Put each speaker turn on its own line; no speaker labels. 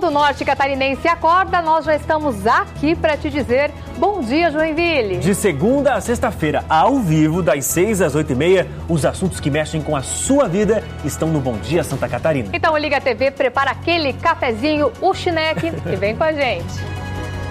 Quando o norte catarinense acorda, nós já estamos aqui para te dizer bom dia, Joinville.
De segunda a sexta-feira, ao vivo, das 6 às 8h30, os assuntos que mexem com a sua vida estão no Bom Dia Santa Catarina.
Então liga a TV, prepara aquele cafezinho, o chineque e vem com a gente.